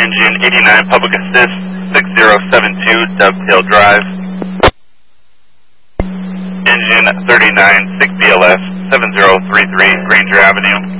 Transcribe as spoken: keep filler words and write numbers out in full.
engine eighty-nine public assist, six zero seven two Dovetail Drive. Engine thirty-nine, six B L S, seven zero three three Granger Avenue.